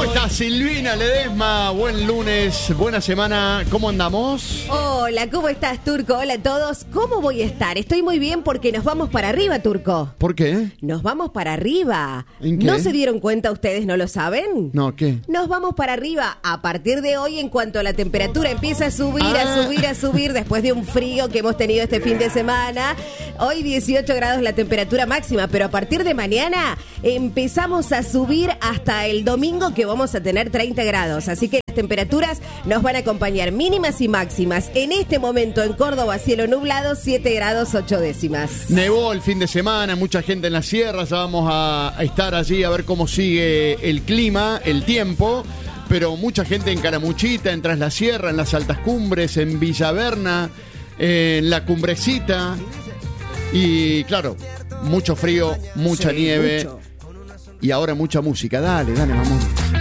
¿Cómo estás, Silvina Ledesma? Buen lunes, buena semana. ¿Cómo andamos? Hola, ¿cómo estás, Turco? Hola a todos. ¿Cómo voy a estar? Estoy muy bien porque nos vamos para arriba, Turco. ¿Por qué? Nos vamos para arriba. ¿En qué? ¿No se dieron cuenta ustedes? ¿No lo saben? No, ¿qué? Nos vamos para arriba a partir de hoy en cuanto la temperatura empieza a subir, a subir después de un frío que hemos tenido este fin de semana. Hoy 18 grados la temperatura máxima, pero a partir de mañana empezamos a subir hasta el domingo que vamos a tener 30 grados. Así que las temperaturas nos van a acompañar mínimas y máximas. En este momento en Córdoba, cielo nublado, 7 grados 8 décimas. Nevó el fin de semana, mucha gente en la sierra. Ya vamos a estar allí a ver cómo sigue el clima, el tiempo. Pero mucha gente en Caramuchita, en Tras la Sierra, en las altas cumbres, en Villaverna, en la Cumbrecita. Y claro, mucho frío, mucha nieve. Mucho. Y ahora mucha música. Dale, mamón.